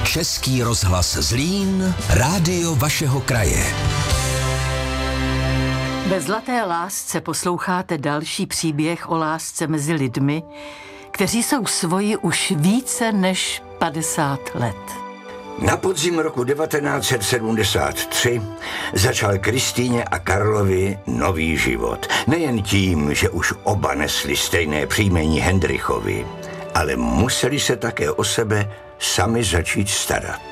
Český rozhlas Zlín, rádio vašeho kraje. Ve Zlaté lásce posloucháte další příběh o lásce mezi lidmi, kteří jsou svoji už více než 50 let. Na podzim roku 1973 začal Kristýně a Karlovi nový život. Nejen tím, že už oba nesli stejné příjmení Hendrichovi, ale museli se také o sebe sami začít starat.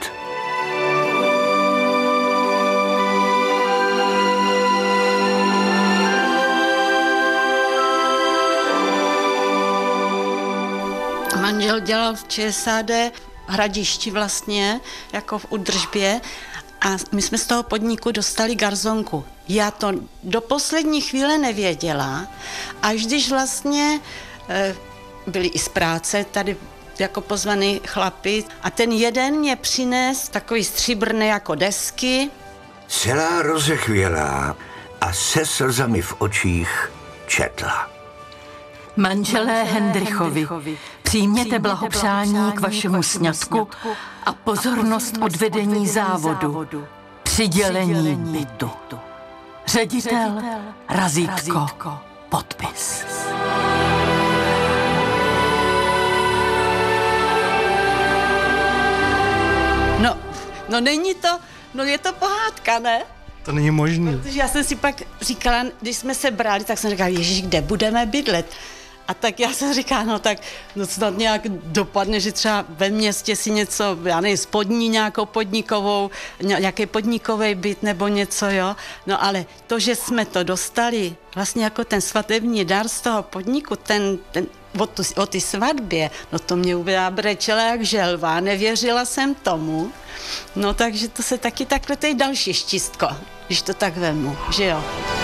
Manžel dělal v ČSAD Hradišti vlastně, jako v údržbě, a my jsme z toho podniku dostali garsonku. Já to do poslední chvíle nevěděla, až když vlastně byli i z práce tady jako pozvaný chlapi a ten jeden mě přines takový stříbrné jako desky. Celá rozechvělá a se slzami v očích četla. Manželé Hendrichovi, přijměte blahopřání k vašemu sňatku a pozornost od vedení závodu. Přidělení bytu. Ředitel, razítko, podpis. No není to, je to pohádka, ne? To není možné. Protože já jsem si pak říkala, když jsme se brali, tak jsem říkala, Ježíš, kde budeme bydlet? A tak já jsem říkala, snad nějak dopadne, že třeba ve městě si něco, já nevím, spodní nějakou podnikovou, nějaký podnikový byt nebo něco, jo. No ale to, že jsme to dostali, vlastně jako ten svatební dar z toho podniku, ten o ty svatbě, no to mě brečela jak želva, nevěřila jsem tomu. No takže to se taky takhle, to je další štístko, když to tak vemu, že jo.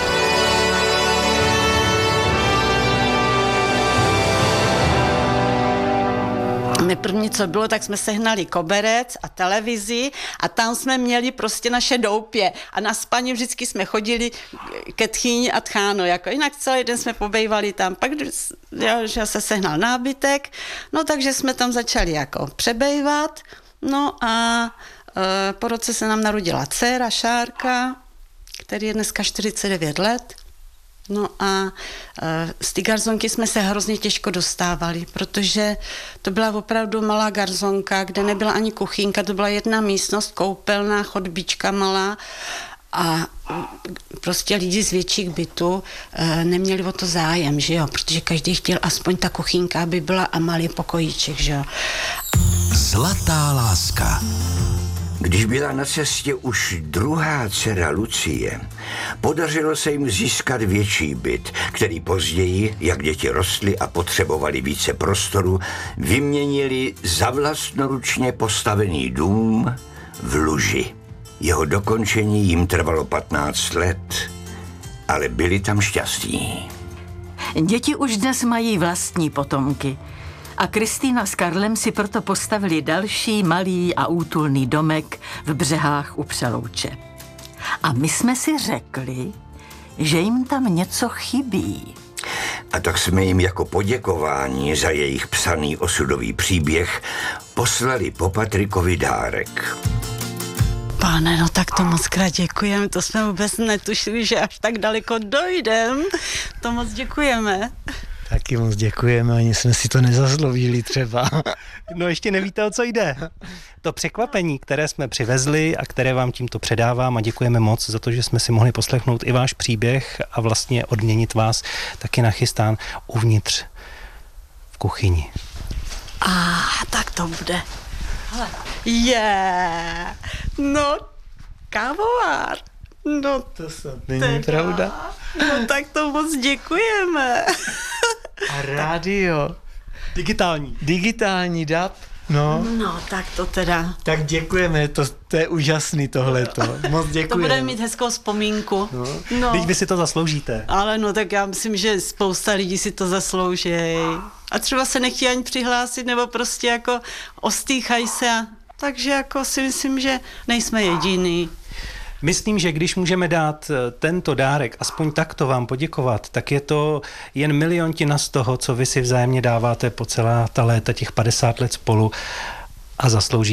My první, co bylo, tak jsme sehnali koberec a televizi a tam jsme měli prostě naše doupě a na spaní vždycky jsme chodili ke tchýni a tcháno, jako jinak celý den jsme pobejvali tam, pak že se sehnal nábytek, no takže jsme tam začali jako přebejvat, no a po roce se nám narodila dcera Šárka, který je dneska 49 let. No a z ty garsonky jsme se hrozně těžko dostávali, protože to byla opravdu malá garsonka, kde nebyla ani kuchynka, to byla jedna místnost, koupelná, chodbička malá a prostě lidi z větších bytů neměli o to zájem, že jo, protože každý chtěl aspoň ta kuchynka, aby byla a malý pokojíček, že jo. Zlatá láska. Když byla na cestě už druhá dcera Lucie, podařilo se jim získat větší byt, který později, jak děti rostly a potřebovali více prostoru, vyměnili za vlastnoručně postavený dům v Luži. Jeho dokončení jim trvalo 15 let, ale byli tam šťastní. Děti už dnes mají vlastní potomky. A Kristýna s Karlem si proto postavili další malý a útulný domek v Břehách u Přelouče. A my jsme si řekli, že jim tam něco chybí. A tak jsme jim jako poděkování za jejich psaný osudový příběh poslali po Patrikovi dárek. Pane, no tak to moc krát děkujeme, to jsme vůbec netušili, že až tak daleko dojdem. To moc děkujeme. Taky moc děkujeme, ani jsme si to nezasloužili třeba. No ještě nevíte, o co jde. To překvapení, které jsme přivezli a které vám tímto předávám a děkujeme moc za to, že jsme si mohli poslechnout i váš příběh a vlastně odměnit vás, taky nachystán uvnitř v kuchyni. Tak to bude. No, kávovár. No, to není pravda. No tak to moc děkujeme. A rádio. Digitální DAB. No, tak to teda. Tak děkujeme, to je úžasný tohleto. Moc děkujeme. To bude mít hezkou vzpomínku. No. Teď vy si to zasloužíte. Ale no, tak já myslím, že spousta lidí si to zaslouží. A třeba se nechtějí ani přihlásit, nebo prostě jako ostýchají se. Takže jako si myslím, že nejsme jediný. Myslím, že když můžeme dát tento dárek, aspoň takto vám poděkovat, tak je to jen miliontina z toho, co vy si vzájemně dáváte po celá ta léta, těch 50 let spolu a zaslouží